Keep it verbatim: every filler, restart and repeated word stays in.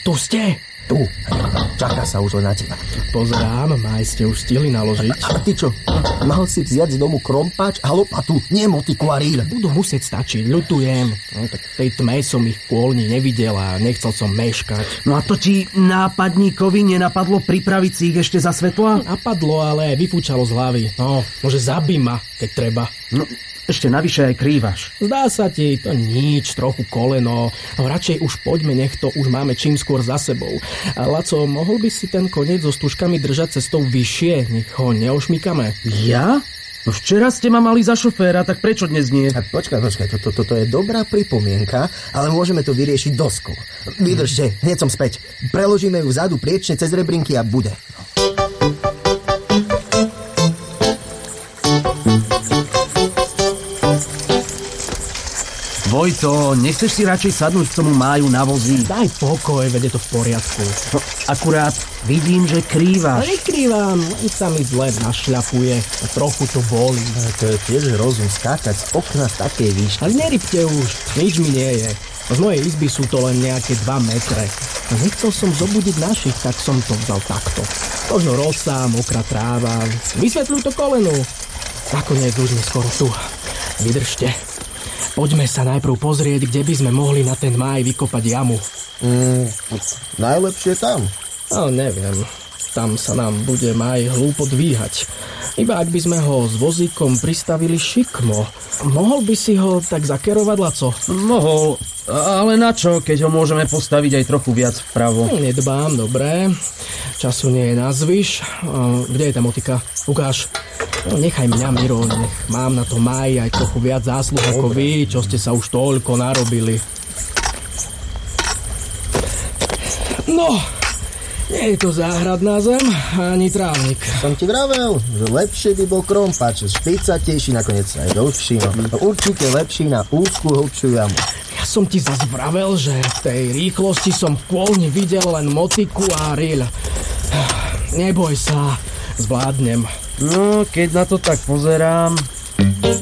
Tu ste? Tu. Čaká sa už len na teba. Pozerám, maj ste už stihli naložiť. A ty čo? Mal si vziať z domu krompáč a lopatu, nie motiku a rýl. Budú musieť stačiť, ľutujem. No, tak v tej tme som ich kôlni nevidel a nechcel som meškať. No a to ti nápadníkovi nenapadlo pripraviť si ich ešte za svetla? Napadlo, ale vypúčalo z hlavy. No, môže zabí ma, keď treba. No, ešte navyše aj krývaš. Zdá sa ti, to nič, trochu koleno. No, radšej už poďme, nech to už máme čím skôr za sebou. A Laco, mohol by si ten koniec so stužkami držať cestou vyššie? Nech ho neošmykame. Ja? No včera ste ma mali za šoféra, tak prečo dnes nie? A počkaj, počkaj, toto to, to je dobrá pripomienka, ale môžeme to vyriešiť doskou. Vydržte, hneď som späť. Preložíme ju vzadu priečne cez rebrinky a bude. Vojto, nechceš si radšej sadnúť k tomu Máju na vozy? Daj pokoj, veď je to v poriadku. No, akurát vidím, že No krývaš. nekrývam, len sa mi zle našľapuje a trochu to bolí. A to je tiež rozum skákať z okna z takej výšky. Ale nerybte už, nič mi nie je. Z mojej izby sú to len nejaké dva metre. A nechcel som zobudiť našich, tak som to vzal takto. Možno rosa, mokrá tráva, vysvetľuj to kolenu. Nakoniec už sme skoro tu. Vydržte. Poďme sa najprv pozrieť, kde by sme mohli na ten máj vykopať jamu. Mm, najlepšie tam. No, neviem. Tam sa nám bude máj hlúpo dvíhať. Iba ak by sme ho s vozíkom pristavili šikmo. Mohol by si ho tak zakerovať, Laco? Mohol, ale na čo, keď ho môžeme postaviť aj trochu viac vpravo? Nedbám, dobre. Času nie je nazvyš. Kde je tá motika? Ukáž. No, nechaj mňa, Miro, nech mám na to maj aj trochu viac zásluh ako vy, čo ste sa už toľko narobili. No, nie je to záhradná zem, ani trávnik. Som ti vravel, že lepšie by bol krompáč, špicatejší, nakoniec aj dlhší, no určite lepší na úzku hlbšiu jamu. Ja som ti zas vravel, že v tej rýchlosti som v kôlni videl len motiku a rýľ. Neboj sa, zvládnem. No, keď na to tak pozerám...